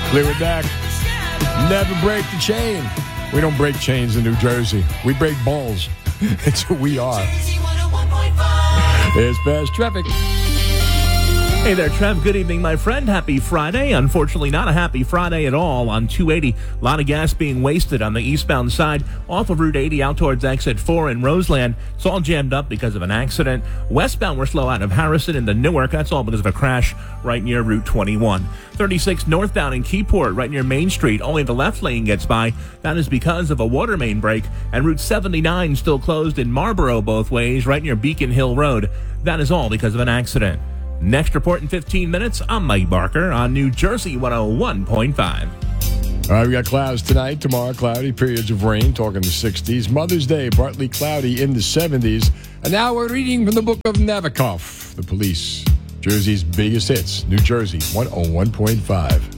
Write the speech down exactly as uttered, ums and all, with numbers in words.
Clear it back. Never break the chain. We don't break chains in New Jersey. We break balls. It's who we are. There's fast traffic. Hey there, Trev. Good evening, my friend. Happy Friday. Unfortunately, not a happy Friday at all on two eighty. A lot of gas being wasted on the eastbound side off of Route eighty out towards Exit four in Roseland. It's all jammed up because of an accident. Westbound, we're slow out of Harrison into Newark. That's all because of a crash right near Route twenty-one. thirty-six northbound in Keyport, right near Main Street. Only the left lane gets by. That is because of a water main break. And Route seventy-nine still closed in Marlboro both ways, right near Beacon Hill Road. That is all because of an accident. Next report in fifteen minutes, I'm Mike Barker on New Jersey one oh one point five. All right, we got clouds tonight, tomorrow cloudy, periods of rain, talking the sixties. Mother's Day, partly cloudy in the seventies. And now we're reading from the book of Nabokov, The Police, Jersey's biggest hits, New Jersey one oh one point five.